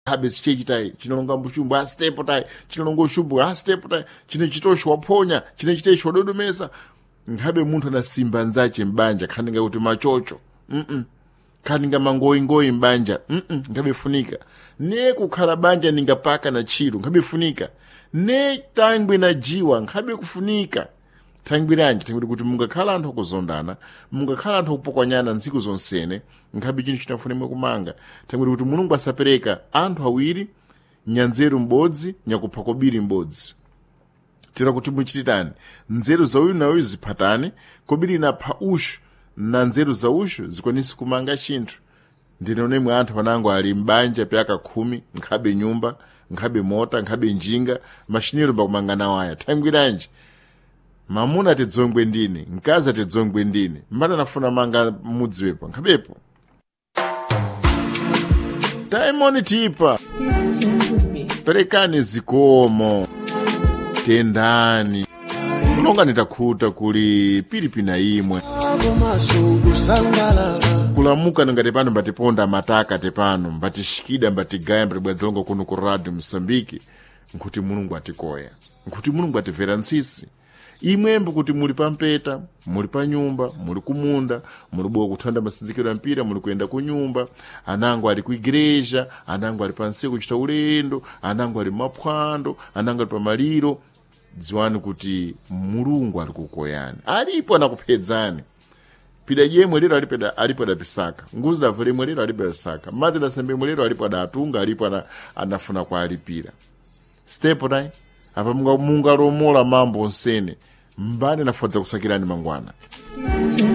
habits chitai chinonga mbuchumbu a step tai chinonga ushumbu a step tai chine chitoshwa ponya chine chiteshwa dodumesa ngabe munthu anasimba nzache mbanja khaninga kuti machocho khaninga mangoyi mbanja ngabe funika ne kukhala banja ningapaka na chiro ngabe funika ne tangwe na jiwa ngabe kufunika tangwiranje tangwiri kuti mungakhala anthu akuzondana mungakhala anthu akupokonyana ntsiku zonsene ngabe chinthu chinafunemwe kumanga tangwiri kuti mulungu asapereka anthu awiri nyanzeru mbodzi nyakupha kobiri mbodzi tira kuti muchititani nzeru za uyu na uyu ziphatane kobiri na pha ushu na nzeru za ushu zikwanisi kumanga chinthu ndine mwe anthu panango ali mbanja pyaka 10 nkhabe nyumba nkhabe mota nkhabe njinga mashinero bakumanga nawo aya tangwiranje mamuna tedzongwe ndine nkaza tedzongwe ndine mbana nafuna manga mudziwepo nkhabepo Diamond Tipa perekani zikomo tendani kulonga nitakhuta kuli pilipina imwe kulamuka ngati pano mbatiponda mataka tepano mbatishikida mbatigaya mbatibwadzalonga kuno ku Radio Msambiki nkuti mulungu atikoya nkuti mulungu atimvera ntsisi imwembe kuti muli pampeta muli pa nyumba muli kumunda muli bowa kuthanda masinzikiro ya mpira muli kuyenda ku nyumba anango ali ku igreja anango ali pansi kuchita ulendo anango ali maphwando anango ali pa maliro dziwani kuti mulungu ali kukoyani alipo anakuphedzani pida yemwe lero alipo adapisaka nguzi davo lemwe lero alipo adasaka madzi dasembe lero alipo adatunga alipo anafuna kwa alipira step nai apa munga romola mambo nsene mbane nafodza kusakirani mangwana